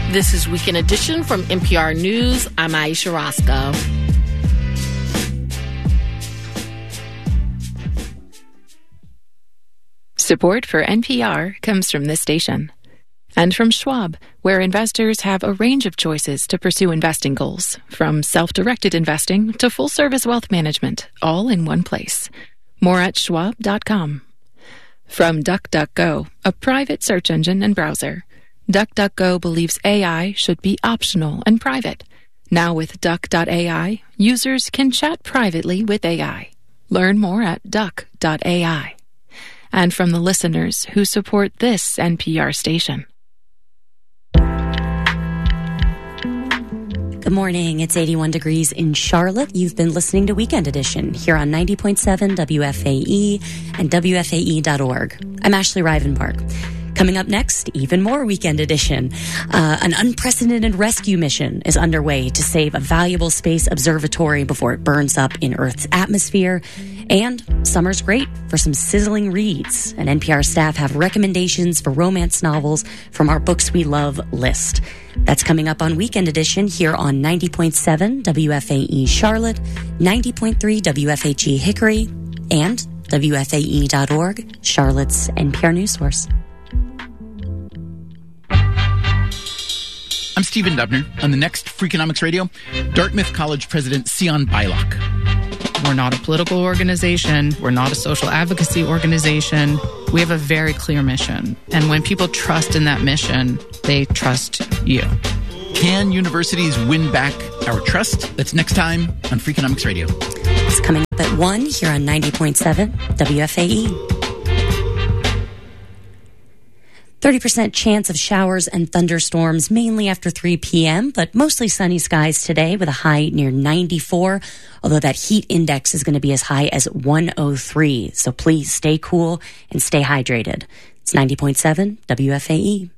This is Weekend Edition from NPR News. I'm Aisha Roscoe. Support for NPR comes from this station. And from Schwab, where investors have a range of choices to pursue investing goals, from self-directed investing to full-service wealth management, all in one place. More at schwab.com. From DuckDuckGo, a private search engine and browser. DuckDuckGo believes AI should be optional and private. Now with Duck.ai, users can chat privately with AI. Learn more at Duck.ai. And from the listeners who support this NPR station. Good morning. It's 81 degrees in Charlotte. You've been listening to Weekend Edition here on 90.7 WFAE and WFAE.org. I'm Ashley Rivenbark. Coming up next, even more Weekend Edition. An unprecedented rescue mission is underway to save a valuable space observatory before it burns up in Earth's atmosphere. And summer's great for some sizzling reads. And NPR staff have recommendations for romance novels from our Books We Love list. That's coming up on Weekend Edition here on 90.7 WFAE Charlotte, 90.3 WFHE Hickory, and WFAE.org, Charlotte's NPR news source. I'm Stephen Dubner. On the next Freakonomics Radio, Dartmouth College President Sion Beilock. We're not a political organization. We're not a social advocacy organization. We have a very clear mission. And when people trust in that mission, they trust you. Can universities win back our trust? That's next time on Freakonomics Radio. It's coming up at 1 here on 90.7 WFAE. 30% chance of showers and thunderstorms, mainly after 3 p.m., but mostly sunny skies today with a high near 94, although that heat index is going to be as high as 103. So please stay cool and stay hydrated. It's 90.7 WFAE.